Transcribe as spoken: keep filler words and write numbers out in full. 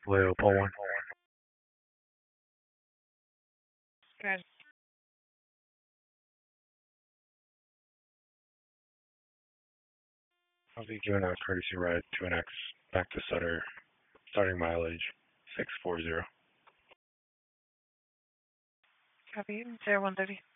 Vallejo, pull one. Good. I'll be doing a courtesy ride to an X back to Sutter, starting mileage six four zero. Copy. Zero one thirty.